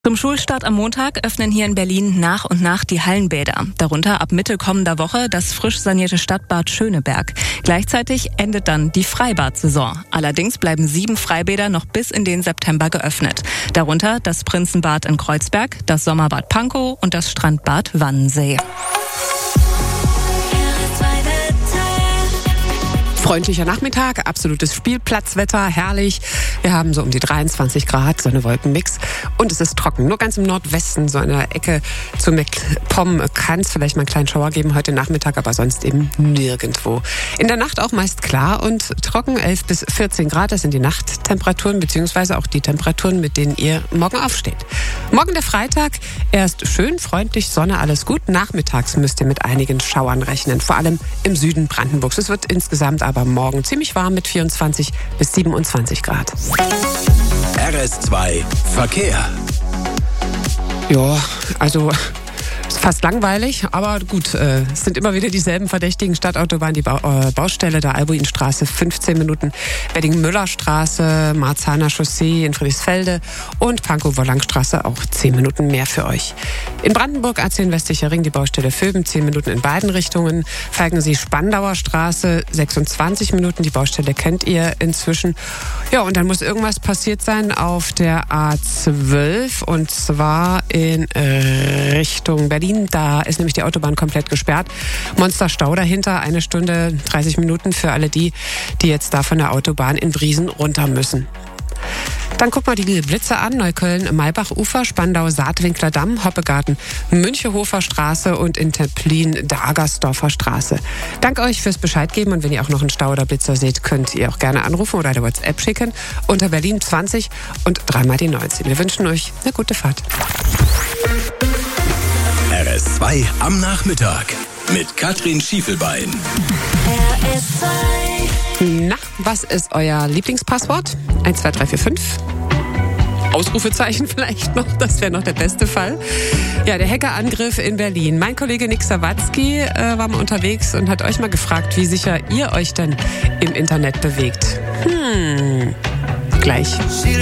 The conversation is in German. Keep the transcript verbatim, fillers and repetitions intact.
Zum Schulstart am Montag öffnen hier in Berlin nach und nach die Hallenbäder. Darunter ab Mitte kommender Woche das frisch sanierte Stadtbad Schöneberg. Gleichzeitig endet dann die Freibad-Saison. Allerdings bleiben sieben Freibäder noch bis in den September geöffnet. Darunter das Prinzenbad in Kreuzberg, das Sommerbad Pankow und das Strandbad Wannsee. Freundlicher Nachmittag, absolutes Spielplatzwetter, herrlich. Wir haben so um die dreiundzwanzig Grad, Sonne-Wolken-Mix und es ist trocken. Nur ganz im Nordwesten, so in der Ecke zu MacPom kann es vielleicht mal einen kleinen Schauer geben heute Nachmittag, aber sonst eben nirgendwo. In der Nacht auch meist klar und trocken, elf bis vierzehn Grad. Das sind die Nachttemperaturen beziehungsweise auch die Temperaturen, mit denen ihr morgen aufsteht. Morgen der Freitag, erst schön, freundlich, Sonne, alles gut. Nachmittags müsst ihr mit einigen Schauern rechnen, vor allem im Süden Brandenburgs. Es wird insgesamt aber morgen ziemlich warm mit vierundzwanzig bis siebenundzwanzig Grad. R S zwei Verkehr. Ja, also ist fast langweilig, aber gut, äh, es sind immer wieder dieselben verdächtigen. Stadtautobahn, die ba- äh, Baustelle der Albuinstraße fünfzehn Minuten, Wedding-Müller-Straße, Marzahner Chaussee in Friedrichsfelde und Pankow-Wollangstraße auch zehn Minuten mehr für euch. In Brandenburg A zehn Westlicher Ring, die Baustelle Vöben, zehn Minuten in beiden Richtungen. Falkensee-Spandauer Straße, sechsundzwanzig Minuten, die Baustelle kennt ihr inzwischen. Ja, und dann muss irgendwas passiert sein auf der A zwölf und zwar in äh, Richtung Berlin. Da ist nämlich die Autobahn komplett gesperrt. Monsterstau dahinter, eine Stunde, dreißig Minuten für alle die, die jetzt da von der Autobahn in Briesen runter müssen. Dann guck mal die Blitze an. Neukölln, Maybach-Ufer, Spandau, Saatwinkler Damm, Hoppegarten, Münchehofer Straße und in Templin, Dagersdorfer Straße. Danke euch fürs Bescheid geben und wenn ihr auch noch einen Stau oder Blitzer seht, könnt ihr auch gerne anrufen oder eine WhatsApp schicken unter Berlin zwanzig und dreimal die neunzehn. Wir wünschen euch eine gute Fahrt. R S zwei am Nachmittag mit Katrin Schiefelbein. R S zwei. Na, was ist euer Lieblingspasswort? eins, zwei, drei, vier, fünf. Ausrufezeichen vielleicht noch, das wäre noch der beste Fall. Ja, der Hackerangriff in Berlin. Mein Kollege Nick Sawatzki äh, war mal unterwegs und hat euch mal gefragt, wie sicher ihr euch denn im Internet bewegt. Hm, gleich.